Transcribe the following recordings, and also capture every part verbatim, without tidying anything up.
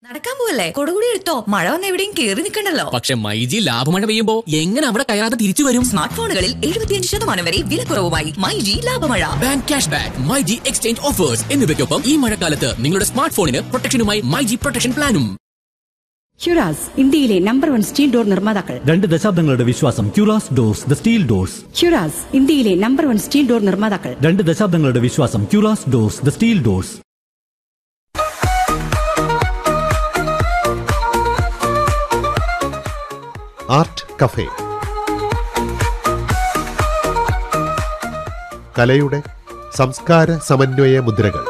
നടക്കാൻ പോവല്ലേ? കൊടുകൂടി എടുത്തോ, മഴ വന്ന് എവിടെയും കേറി നിൽക്കണ്ടല്ലോ. പക്ഷെ മൈജി ലാഭമഴ പെയ്യുമ്പോ എങ്ങനെ അവിടെ കയറാതെ തിരിച്ചു വരും? സ്മാർട്ട് ഫോണുകളിൽ എഴുപത്തിയഞ്ച് ശതമാനം വരെ വിലക്കുറവുമായി myG ലാഭമഴ. Bank cash back, myG exchange offers എന്നിവയ്ക്കൊപ്പം ഈ മഴക്കാലത്ത് നിങ്ങളുടെ സ്മാർട്ട് ഫോണിന് പ്രൊട്ടക്ഷനുമായി മൈജി പ്രൊട്ടക്ഷൻ പ്ലാനും. ക്യുറാസ്, ഇന്ത്യയിലെ നമ്പർ വൺ സ്റ്റീൽ ഡോർ നിർമ്മാതാക്കൾ. രണ്ട് ദശാബ്ദങ്ങളുടെ വിശ്വാസം. ക്യുറാസ് ഡോർസ്, ദ സ്റ്റീൽ ഡോർസ്. ക്യുറാസ്, ഇന്ത്യയിലെ നമ്പർ വൺ സ്റ്റീൽ ഡോർ നിർമ്മാതാക്കൾ. രണ്ട് ദശാബ്ദങ്ങളുടെ വിശ്വാസം. ക്യുറാസ് doors, the steel doors. Art cafe, കലയുടെ സംസ്കാര സമന്വയ മുദ്രകൾ.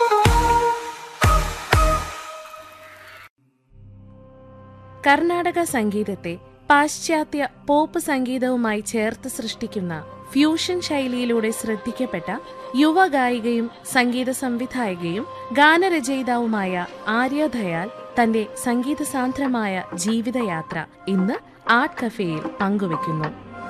കർണാടക സംഗീതത്തെ പാശ്ചാത്യ പോപ്പ് സംഗീതവുമായി ചേർത്ത് സൃഷ്ടിക്കുന്ന ഫ്യൂഷൻ ശൈലിയിലൂടെ ശ്രദ്ധിക്കപ്പെട്ട യുവ ഗായികയും സംഗീത സംവിധായകയും ഗാനരചയിതാവുമായ ആര്യ ദയാൽ തന്റെ സംഗീത സാന്ദ്രമായ ജീവിതയാത്ര ഇന്ന് ആർട്ട് കഫേയിൽ പങ്കുവെക്കുന്നു.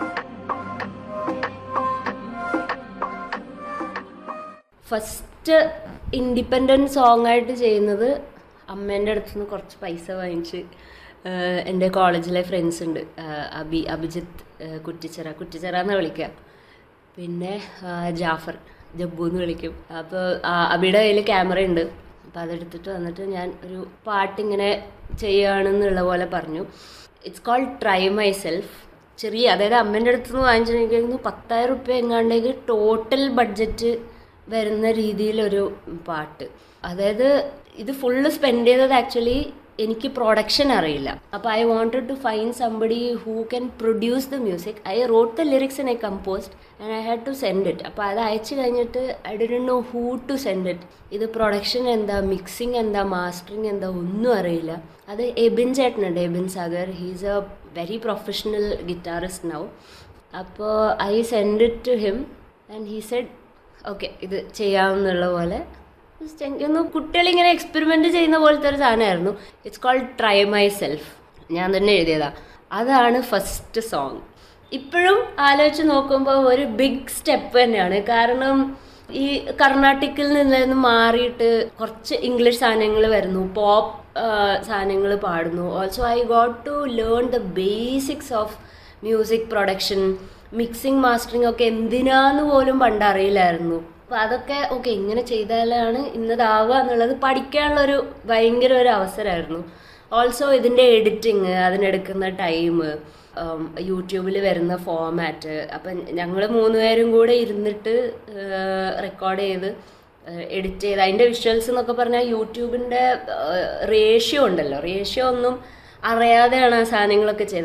ഫസ്റ്റ് ഇൻഡിപെൻഡൻറ്റ് സോങ് ആയിട്ട് ചെയ്യുന്നത് അമ്മേൻ്റെ അടുത്ത് നിന്ന് കുറച്ച് പൈസ വാങ്ങിച്ച്. എൻ്റെ കോളേജിലെ ഫ്രണ്ട്സ് ഉണ്ട്, അബി അഭിജിത്ത് കുറ്റിച്ചിറ കുറ്റിച്ചിറ എന്ന് വിളിക്കാം, പിന്നെ ജാഫർ ജബ്ബു എന്ന് വിളിക്കും. അപ്പോൾ അബിയുടെ കയ്യിൽ ക്യാമറ ഉണ്ട്. അപ്പോൾ അതെടുത്തിട്ട് വന്നിട്ട് ഞാൻ ഒരു പാട്ടിങ്ങനെ ചെയ്യുകയാണെന്നുള്ള പോലെ പറഞ്ഞു. It's called try my self. ചെറിയ, അതായത് അമ്മേൻ്റെ അടുത്ത് നിന്ന് വാങ്ങിച്ചിട്ടുണ്ടെങ്കിൽ പത്തായിരം റുപ്യ എങ്ങാണ്ടേക്ക് ടോട്ടൽ ബഡ്ജറ്റ് വരുന്ന രീതിയിലൊരു പാട്ട്. അതായത് ഇത് ഫുള്ള് സ്പെൻഡ് ചെയ്തത് ആക്ച്വലി എനിക്ക് പ്രൊഡക്ഷൻ അറിയില്ല. അപ്പോൾ I wanted to find somebody who can produce the music. I wrote the lyrics and I composed and I had to send it. അപ്പോൾ അത് അയച്ചു കഴിഞ്ഞിട്ട് I didn't know who to send it. ഇത് production എന്താ, mixing എന്താ, mastering എന്താ, ഒന്നും അറിയില്ല. അത് എബിൻ ചേട്ടനുണ്ട്, Ebin Sagar. He's A very professional guitarist now. അപ്പോൾ I send it to him and he said okay ഇത് ചെയ്യാമെന്നുള്ള പോലെ. എനിക്കൊന്ന് കുട്ടികളിങ്ങനെ എക്സ്പെരിമെൻ്റ് ചെയ്യുന്ന പോലത്തെ ഒരു സാധനമായിരുന്നു. It's called try my self. ഞാൻ തന്നെ എഴുതിയതാണ്. അതാണ് ഫസ്റ്റ് സോങ്. ഇപ്പോഴും ആലോചിച്ച് നോക്കുമ്പോൾ ഒരു ബിഗ് സ്റ്റെപ്പ് തന്നെയാണ്. കാരണം ഈ കർണാട്ടിക്കിൽ നിന്ന് മാറിയിട്ട് കുറച്ച് ഇംഗ്ലീഷ് സാധനങ്ങൾ വരുന്നു, പോപ്പ് സാധനങ്ങൾ പാടുന്നു. Also I got to learn the basics of music production, mixing mastering ഒക്കെ എന്തിനാന്ന് പോലും പണ്ടറിയില്ലായിരുന്നു. അപ്പോൾ അതൊക്കെ ഓക്കെ ഇങ്ങനെ ചെയ്താലാണ് ഇന്നതാവുക എന്നുള്ളത് പഠിക്കാനുള്ളൊരു ഭയങ്കര ഒരു അവസരമായിരുന്നു. ഓൾസോ ഇതിൻ്റെ എഡിറ്റിങ്, അതിനെടുക്കുന്ന ടൈം, യൂട്യൂബിൽ വരുന്ന ഫോമാറ്റ്. അപ്പം ഞങ്ങൾ മൂന്നുപേരും കൂടെ ഇരുന്നിട്ട് റെക്കോർഡ് ചെയ്ത് എഡിറ്റ് ചെയ്ത് അതിൻ്റെ വിഷ്വൽസ് എന്നൊക്കെ പറഞ്ഞാൽ യൂട്യൂബിൻ്റെ റേഷ്യോ ഉണ്ടല്ലോ, റേഷ്യോ ഒന്നും അറിയാതെയാണ് ആ സാധനങ്ങളൊക്കെ ചെയ്തത്.